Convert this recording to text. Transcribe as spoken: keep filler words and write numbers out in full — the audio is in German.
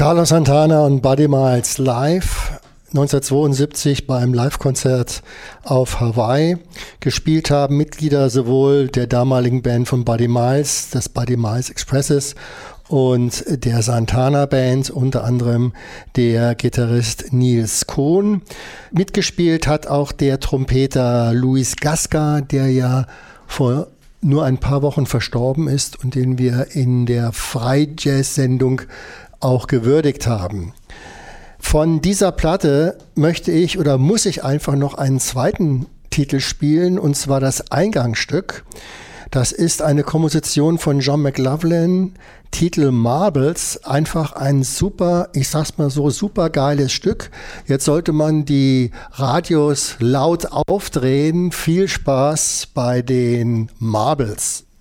Carlos Santana und Buddy Miles live neunzehnhundertzweiundsiebzig beim Live-Konzert auf Hawaii gespielt haben. Mitglieder sowohl der damaligen Band von Buddy Miles, des Buddy Miles Expresses, und der Santana Band, unter anderem der Gitarrist Nils Cohn. Mitgespielt hat auch der Trompeter Luis Gasca, der ja vor nur ein paar Wochen verstorben ist und den wir in der Frei-Jazz-Sendung auch gewürdigt haben. Von dieser Platte möchte ich oder muss ich einfach noch einen zweiten Titel spielen, und zwar das Eingangsstück. Das ist eine Komposition von John McLaughlin, Titel Marbles, einfach ein super, ich sag's mal so, super geiles Stück. Jetzt sollte man die Radios laut aufdrehen. Viel Spaß bei den Marbles.